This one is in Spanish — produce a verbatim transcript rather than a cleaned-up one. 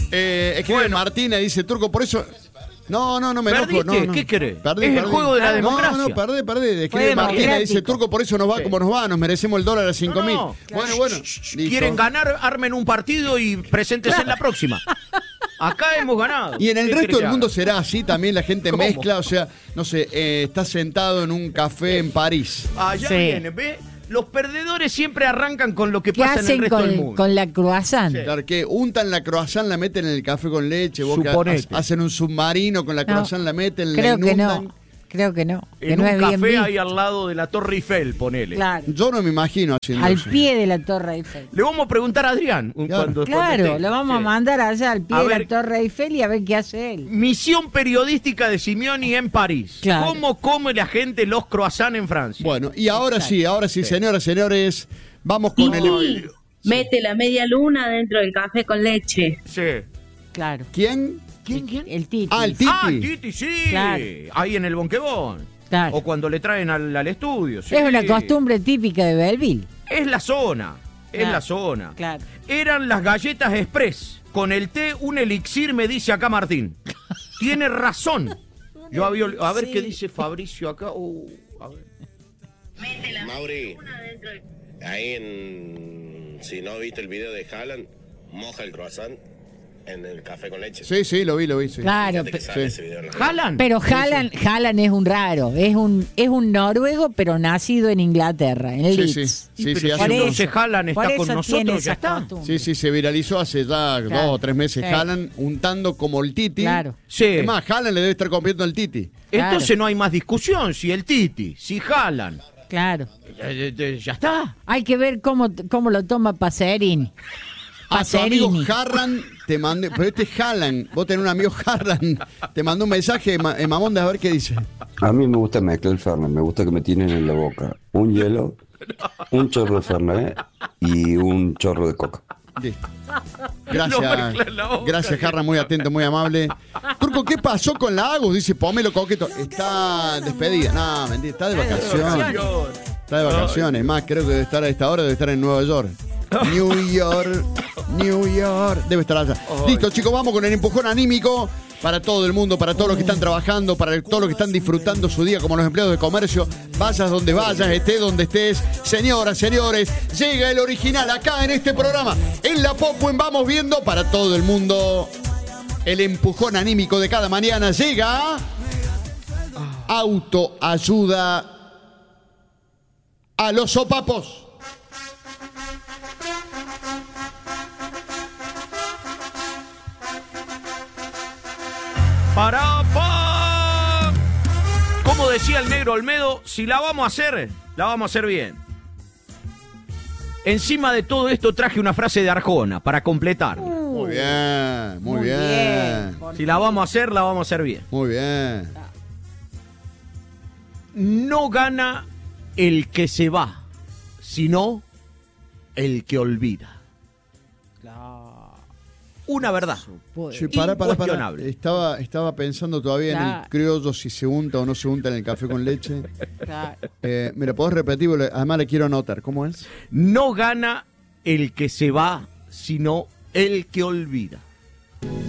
Eh, escribe Bueno. Martínez, dice Turco, por eso... No, no, no me enojo. ¿Perdiste? No, no. ¿Qué querés? Perdí, Es el perdí. juego de la No, democracia. No, no, perdí, perdí. Escribe Fue Martínez, democrático. dice Turco, por eso nos va Sí. como nos va, nos merecemos el dólar a cinco mil. No, no. Bueno, bueno. listo. Quieren ganar, armen un partido y preséntense en la próxima. Acá hemos ganado. Y en el ¿Qué resto querés del que mundo haga? será así, también la gente ¿Cómo? mezcla, o sea, no sé, eh, está sentado en un café en París. Allá Sí. viene, ¿ve? Los perdedores siempre arrancan con lo que ¿Qué pasa en el hacen resto del con, mundo. con la croissant? Sí. Claro, que untan la croissant, la meten en el café con leche, vos que Suponete. ha- hacen un submarino con la No, croissant, la meten, Creo la que inundan. no. Creo que no. Que En no un es bien café visto. ahí al lado de la Torre Eiffel, ponele. Claro. Yo no me imagino haciendo Al eso. pie de la Torre Eiffel. Le vamos a preguntar a Adrián. un- Claro. Cuando, Claro, cuando esté. lo vamos a Sí. mandar allá al pie A de ver. la Torre Eiffel y a ver qué hace él. Misión periodística de Simeoni en París. Claro. ¿Cómo come la gente los croissants en Francia? Bueno, y ahora sí, ahora sí, señoras, señores, vamos con el... Titi, mete la media luna dentro del café con leche. Sí. Claro. ¿Quién? ¿Quién, quién? El Titi. Ah, el Titi. Ah, Titi, sí. Claro. Ahí en el Bonquebón. Claro. O cuando le traen al, al estudio. sí. Es una costumbre típica de Belleville. Es la zona. Es Claro. la zona. Claro. Eran las galletas express. Con el té, un elixir, me dice acá Martín. Tiene razón. Yo había, ol- a ver Sí. qué dice Fabricio acá. Uh, a ver. Mauri, ahí en... Si no viste el video de Haaland, moja el croissant en el café con leche. Sí, sí, lo vi, lo vi, sí. Claro. Fíjate que pe- sale sí. ese video en la ¿Jalan? Pero Haaland, Haaland es un raro. Es un, es un noruego, pero nacido en Inglaterra, en Sí, Leeds. sí, Y sí, pero sí, si hace Por unos- entonces Haaland por está con eso nosotros, tiene ya esa está. costumbre. Sí, sí, se viralizó hace ya Claro. dos o tres meses Sí. Haaland untando como el Titi. Claro. Sí. Es más, Haaland le debe estar copiando al Titi. Entonces Claro. no hay más discusión. Si el Titi, si Haaland, Claro. ya, ya- ya está. Hay que ver cómo, cómo lo toma Pacerini. A tu amigo Pacerini. Harran te mandé, pero este es Haaland, vos tenés un amigo Harran, te mandó un mensaje, ma- eh, mamón, de a ver qué dice. A mí me gusta mezclar el Fernet, me gusta que me tienen en la boca un hielo, un chorro de Fernet y un chorro de coca. Listo. Lo Gracias, mezcla en la boca. gracias Harran, muy atento, muy amable. Turco, ¿qué pasó con la Agus? Dice, Pomelo Coqueto. Está despedida. No, mentira, está de vacaciones. Está de vacaciones, más creo que debe estar a esta hora, debe estar en Nueva York. New York, New York, debe estar allá. Listo, chicos, vamos con el empujón anímico para todo el mundo, para todos los que están trabajando, para todos los que están disfrutando su día como los empleados de comercio. Vayas donde vayas, estés donde estés. Señoras, señores, llega el original acá en este programa. En la Popu en Vamos Viendo para todo el mundo. El empujón anímico de cada mañana llega Autoayuda a los sopapos. Para pa. Como decía el negro Olmedo, si la vamos a hacer, la vamos a hacer bien. Encima de todo esto traje una frase de Arjona para completar. Muy bien, muy, Muy bien. bien. Si la vamos a hacer, la vamos a hacer bien. Muy bien. No gana el que se va, sino el que olvida. Una verdad. Che, para, para, para. Incuestionable. Estaba, estaba pensando todavía en Claro. el criollo, si se unta o no se unta en el café con leche. Claro. Eh, ¿Me lo podés repetir? Porque además le quiero anotar. ¿Cómo es? No gana el que se va, sino el que olvida.